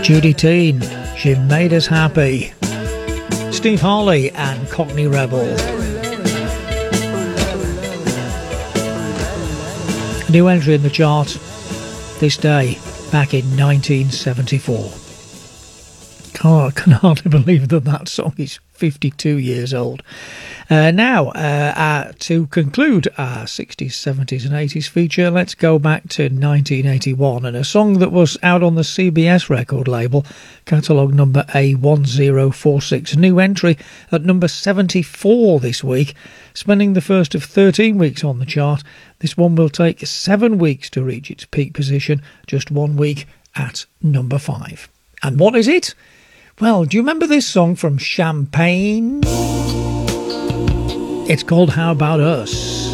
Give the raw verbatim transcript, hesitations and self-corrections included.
Judy Teen, She Made Us Happy. Steve Harley and Cockney Rebel. A new entry in the chart this day, back in nineteen seventy-four. Can't, I can hardly believe that that song is fifty-two years old. Uh, now, uh, uh, to conclude our sixties, seventies and eighties feature, let's go back to nineteen eighty-one and a song that was out on the C B S record label, catalogue number A one zero four six. New entry at number seventy-four this week, spending the first of thirteen weeks on the chart. This one will take seven weeks to reach its peak position, just one week at number five. And what is it? Well, do you remember this song from Champagne? It's called How About Us?